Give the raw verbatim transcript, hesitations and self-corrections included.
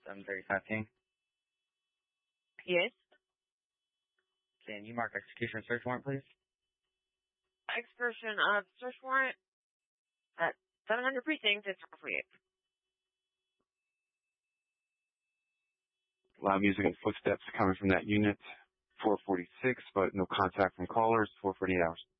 seven thirty-five King. Yes. Can you mark execution search warrant, please? Execution of search warrant at seven hundred Precinct. It's four forty-eight. Loud music and footsteps coming from that unit. four forty-six, but no contact from callers. four forty-eight hours.